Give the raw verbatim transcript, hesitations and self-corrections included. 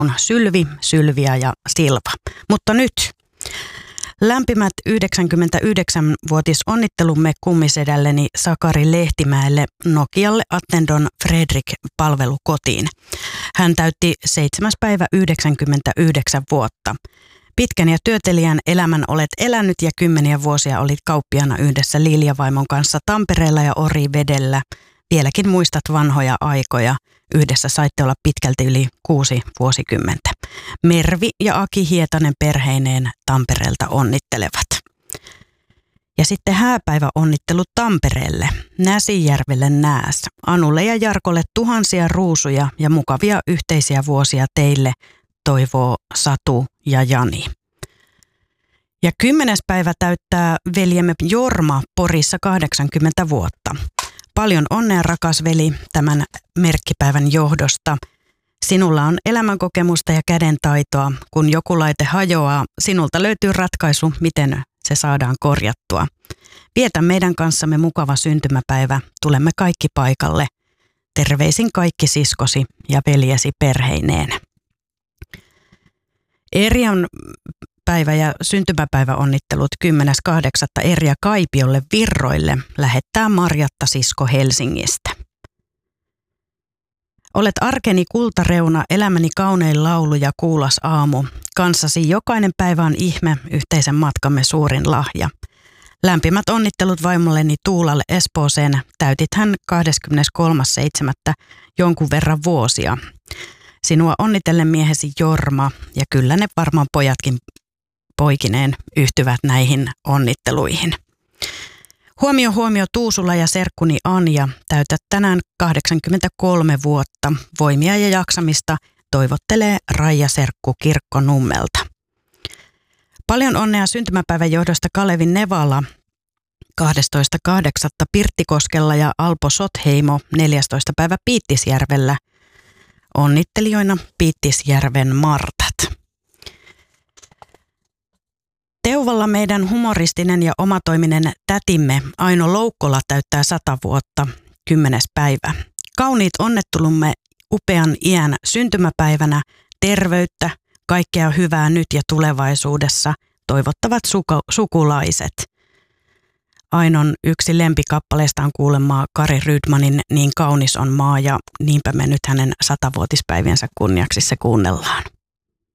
on Sylvi, Sylviä ja Silva. Mutta nyt lämpimät yhdeksänkymmentäyhdeksänvuotisonnittelumme kummisedälleni Sakari Lehtimäelle Nokialle Attendon Fredrik palvelukotiin. Hän täytti seitsemäs päivä yhdeksänkymmentäyhdeksän vuotta. Pitkän ja työtelijän elämän olet elänyt ja kymmeniä vuosia olit kauppiana yhdessä Lilja-vaimon kanssa Tampereella ja Orivedellä. Vieläkin muistat vanhoja aikoja. Yhdessä saitte olla pitkälti yli kuusi vuosikymmentä. Mervi ja Aki Hietanen perheineen Tampereelta onnittelevat. Ja sitten hääpäivä onnittelut Tampereelle, Näsijärvelle Nääs, Anulle ja Jarkolle tuhansia ruusuja ja mukavia yhteisiä vuosia teille, toivoo Satu ja Jani. Ja kymmenes päivä täyttää veljemme Jorma Porissa kahdeksankymmentä vuotta. Paljon onnea, rakas veli, tämän merkkipäivän johdosta. Sinulla on elämänkokemusta ja kädentaitoa. Kun joku laite hajoaa, sinulta löytyy ratkaisu, miten se saadaan korjattua. Vietä meidän kanssamme mukava syntymäpäivä. Tulemme kaikki paikalle. Terveisin kaikki siskosi ja veljesi perheineen. Erjan päivä- ja syntymäpäivä onnittelut kymmenes kahdeksatta Erja Kaipiolle Virroille lähettää Marjatta sisko Helsingistä. Olet arkeni kultareuna, elämäni kaunein laulu ja kuulas aamu. Kanssasi jokainen päivä on ihme, yhteisen matkamme suurin lahja. Lämpimät onnittelut vaimolleni Tuulalle Espooseen. Täytit hän kahdeskymmeneskolmas seitsemättä jonkun verran vuosia. Sinua onnitellen miehesi Jorma ja kyllä ne varmaan pojatkin poikineen yhtyvät näihin onnitteluihin. Huomio, huomio Tuusula ja serkkuni Anja, täytät tänään kahdeksankymmentäkolme vuotta. Voimia ja jaksamista toivottelee Raija Serkku Kirkkonummelta. Paljon onnea syntymäpäivän johdosta Kalevi Nevala kahdestoista kahdeksatta Pirttikoskella ja Alpo Sotheimo neljästoista päivä Piittisjärvellä. Onnittelijoina Piittisjärven Martat. Teuvalla meidän humoristinen ja omatoiminen tätimme Aino Loukkola täyttää sata vuotta, kymmenes päivä. Kauniit onnettelumme upean iän syntymäpäivänä, terveyttä, kaikkea hyvää nyt ja tulevaisuudessa toivottavat suku- sukulaiset. Ainon yksi lempikappaleesta on kuulemaa Kari Rydmanin Niin kaunis on maa ja niinpä me nyt hänen satavuotispäiviensä kunniaksi se kuunnellaan.